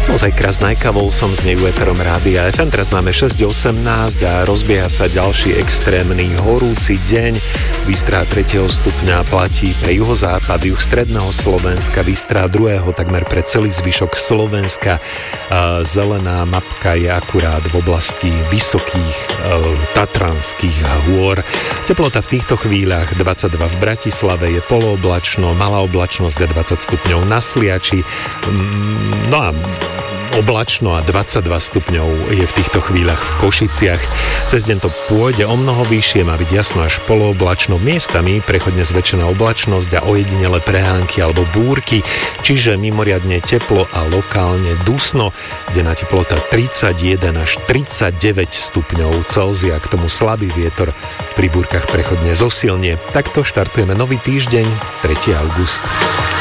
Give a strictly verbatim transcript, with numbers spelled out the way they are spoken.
Naozaj krásna Kavol som z nej Éterom Rádia ef em. Teraz máme šesť osemnásť a rozbieha sa ďalší extrémny horúci deň. Výstrah tretieho stupňa platí pre juhozápad, juh stredného Slovenska, výstrah druhého takmer pre celý zvyšok Slovenska. Zelená mapka je akurát v oblasti vysokých tatranských hôr. Teplota v týchto chvíľach dvadsaťdva v Bratislave, je polooblačno, malá oblačnosť a dvadsať stupňov na Sliači. No a oblačno a dvadsaťdva stupňov je v týchto chvíľach v Košiciach. Cez deň to pôjde o mnoho vyššie, má byť jasno až polooblačno, miestami prechodne zväčšená oblačnosť a ojedinele prehánky alebo búrky, čiže mimoriadne teplo a lokálne dusno. Denná teplota tridsaťjeden až tridsaťdeväť stupňov Celzia, k tomu slabý vietor, pri búrkach prechodne zosilnie. Takto štartujeme nový týždeň, tretieho augusta.